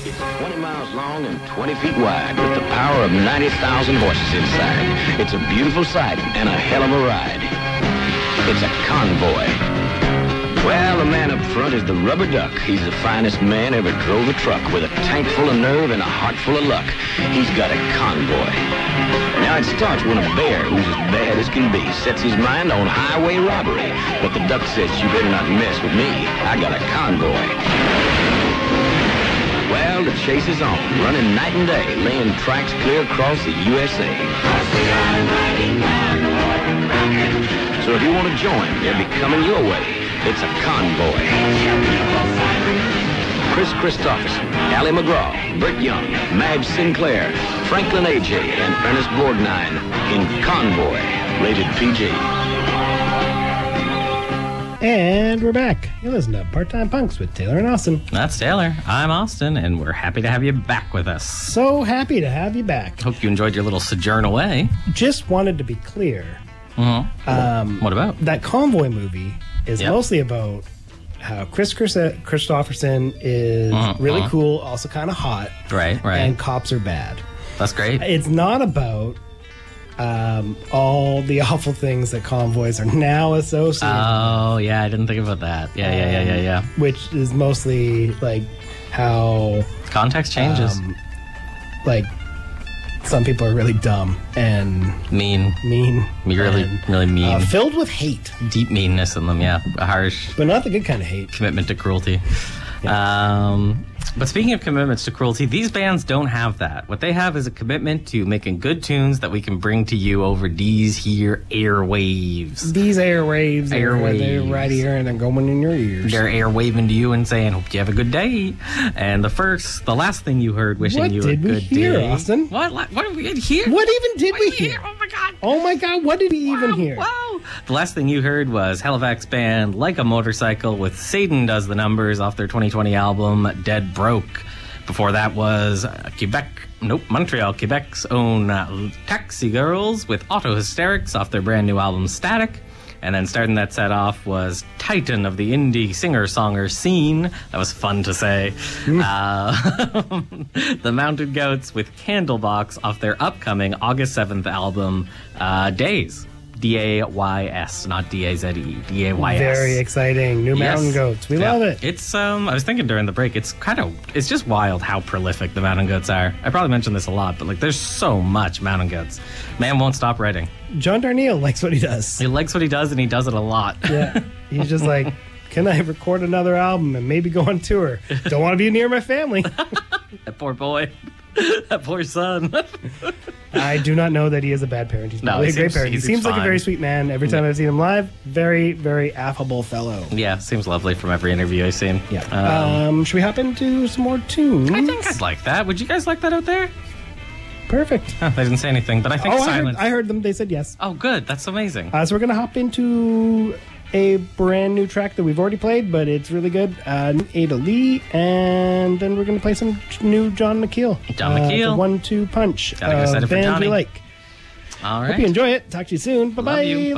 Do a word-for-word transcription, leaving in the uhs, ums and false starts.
It's twenty miles long and twenty feet wide with the power of ninety thousand horses inside. It's a beautiful sight and a hell of a ride. It's a convoy. Well, the man up front is the rubber duck. He's the finest man ever drove a truck with a tank full of nerve and a heart full of luck. He's got a convoy. Now it starts when a bear, who's as bad as can be, sets his mind on highway robbery. But the duck says, you better not mess with me. I got a convoy. Well, the chase is on, running night and day, laying tracks clear across the U S A. So if you want to join, they'll be coming your way. It's a convoy. Chris Christopherson, Ally McGraw, Burt Young, Madge Sinclair, Franklin A J, and Ernest Borgnine in Convoy, rated P G. And we're back. You listen to Part-Time Punks with Taylor and Austin. That's Taylor. I'm Austin, and we're happy to have you back with us. So happy to have you back. Hope you enjoyed your little sojourn away. Just wanted to be clear. Mm-hmm. Um, what about? That Convoy movie is yep. mostly about how Chris Christopherson is mm-hmm. really cool, also kind of hot. Right, right. And cops are bad. That's great. It's not about um, all the awful things that convoys are now associated Oh, yeah, I didn't think about that. Yeah, yeah, yeah, yeah, yeah. Which is mostly like how... Context changes. Um, like, some people are really dumb and... Mean. Mean. Really, and, really mean. Uh, filled with hate. Deep meanness in them, yeah. Harsh. But not the good kind of hate. Commitment to cruelty. Yeah. Um... But speaking of commitments to cruelty, these bands don't have that. What they have is a commitment to making good tunes that we can bring to you over these here airwaves. These airwaves. Airwaves. They're right here and they're going in your ears. They're air waving to you and saying, hope you have a good day. And the first, the last thing you heard wishing what you a did we good hear, day. Austin? What? What did we hear? What even did what we hear? hear? Oh my God. Oh my God, what did we wow, even hear? Wow. The last thing you heard was Halifax band Like a Motorcycle with Satan Does the Numbers off their twenty twenty album Dead Broke. Before that was uh, Quebec, nope, Montreal, Quebec's own uh, Taxi Girls with Auto Hysterics off their brand new album Static. And then starting that set off was Titan of the indie singer-songer scene. That was fun to say. Mm. Uh, the Mounted Goats with Candlebox off their upcoming August seventh album, uh, Days. D A Y S, not D A Z E. D A Y S. Very exciting. New yes. Mountain Goats. We yeah. love it. It's, um, I was thinking during the break, it's kind of, it's just wild how prolific the Mountain Goats are. I probably mentioned this a lot, but like, there's so much Mountain Goats. Man won't stop writing. John Darnielle likes what he does. He likes what he does, and he does it a lot. Yeah. He's just like, can I record another album and maybe go on tour? Don't want to be near my family. That poor boy. That poor son. I do not know that he is a bad parent. He's probably no, he a great seems, parent. He, he seems, seems like fine. a very sweet man. Every time yeah. I've seen him live, very, very affable fellow. Yeah, seems lovely from every interview I've seen. Yeah. Um, um, should we hop into some more tunes? I think I'd like that. Would you guys like that out there? Perfect. Huh, they didn't say anything, but I think oh, silence. I heard, I heard them. They said yes. Oh, good. That's amazing. Uh, so we're going to hop into a brand new track that we've already played, but it's really good. Uh, Ada Lee, and then we're going to play some new John McKeel. John uh, McKeel. The one two punch. Gotta get excited uh, for band Johnny. we like. All right. Hope you enjoy it. Talk to you soon. Bye-bye. Love you.